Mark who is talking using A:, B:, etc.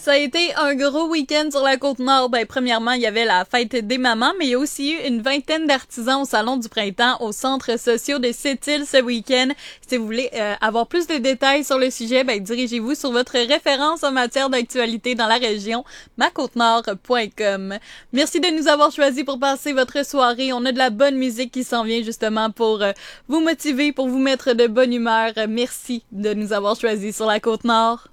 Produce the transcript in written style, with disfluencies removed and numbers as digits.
A: Ça a été un gros week-end sur la Côte-Nord. Ben, premièrement, il y avait la fête des mamans, mais il y a aussi eu une vingtaine d'artisans au Salon du Printemps au Centre social de Sept-Îles ce week-end. Si vous voulez avoir plus de détails sur le sujet, ben, dirigez-vous sur votre référence en matière d'actualité dans la région, macôtenord.com. Merci de nous avoir choisis pour passer votre soirée. On a de la bonne musique qui s'en vient justement pour vous motiver, pour vous mettre de bonne humeur. Merci de nous avoir choisis sur la Côte-Nord.